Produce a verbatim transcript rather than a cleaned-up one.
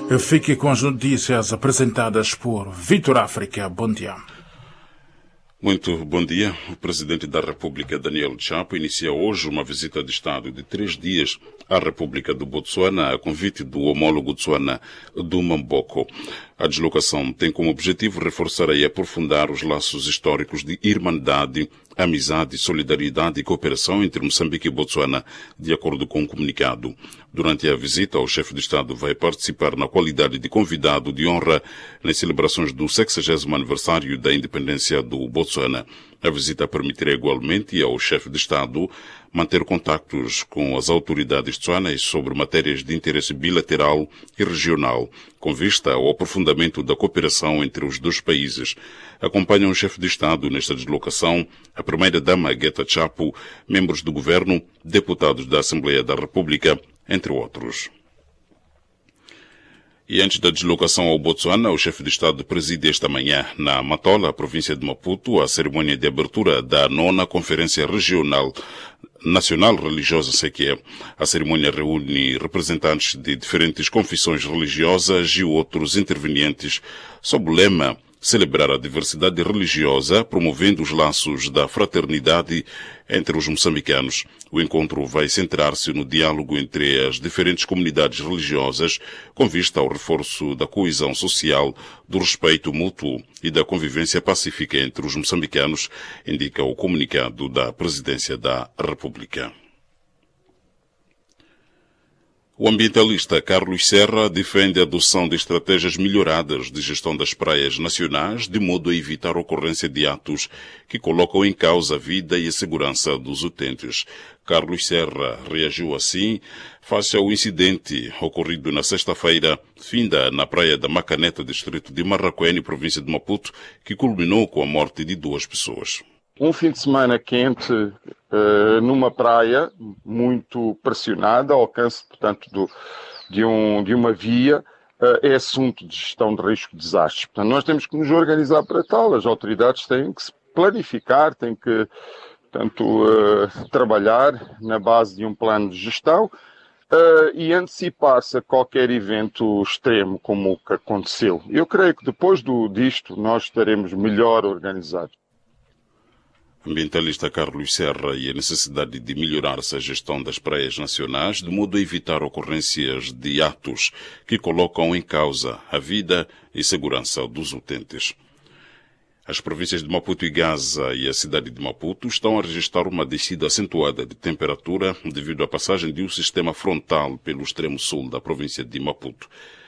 Fique com as notícias apresentadas por Vitor África. Bom dia. Muito bom dia. O Presidente da República, Daniel Chapo, inicia hoje uma visita de Estado de três dias à República do Botsuana, a convite do homólogo Tswana Duma Mboko. A deslocação tem como objetivo reforçar e aprofundar os laços históricos de irmandade, amizade, solidariedade e cooperação entre Moçambique e Botsuana, de acordo com o comunicado. Durante a visita, o chefe de Estado vai participar na qualidade de convidado de honra nas celebrações do sexagésimo aniversário da independência do Botsuana. A visita permitirá igualmente ao chefe de Estado manter contactos com as autoridades tsuanas sobre matérias de interesse bilateral e regional, com vista ao aprofundamento da cooperação entre os dois países. Acompanham o chefe de Estado nesta deslocação a primeira-dama Gueta Chapo, membros do governo, deputados da Assembleia da República, entre outros. E antes da deslocação ao Botsuana, o chefe de Estado preside esta manhã, na Matola, província de Maputo, a cerimônia de abertura da nona Conferência Regional Nacional Religiosa S E Q E. A cerimônia reúne representantes de diferentes confissões religiosas e outros intervenientes sob o lema celebrar a diversidade religiosa, promovendo os laços da fraternidade entre os moçambicanos. O encontro vai centrar-se no diálogo entre as diferentes comunidades religiosas, com vista ao reforço da coesão social, do respeito mútuo e da convivência pacífica entre os moçambicanos, indica o comunicado da Presidência da República. O ambientalista Carlos Serra defende a adoção de estratégias melhoradas de gestão das praias nacionais, de modo a evitar a ocorrência de atos que colocam em causa a vida e a segurança dos utentes. Carlos Serra reagiu assim face ao incidente ocorrido na sexta-feira, finda na praia da Macaneta, distrito de Marraquene, província de Maputo, que culminou com a morte de duas pessoas. Um fim de semana quente uh, numa praia muito pressionada, ao alcance, portanto, do, de, um, de uma via, uh, é assunto de gestão de risco de desastres. Portanto, nós temos que nos organizar para tal. As autoridades têm que se planificar, têm que, portanto, uh, trabalhar na base de um plano de gestão uh, e antecipar-se a qualquer evento extremo como o que aconteceu. Eu creio que depois do, disto nós estaremos melhor organizados. Ambientalista Carlos Serra e a necessidade de melhorar-se a gestão das praias nacionais, de modo a evitar ocorrências de atos que colocam em causa a vida e segurança dos utentes. As províncias de Maputo e Gaza e a cidade de Maputo estão a registrar uma descida acentuada de temperatura devido à passagem de um sistema frontal pelo extremo sul da província de Maputo.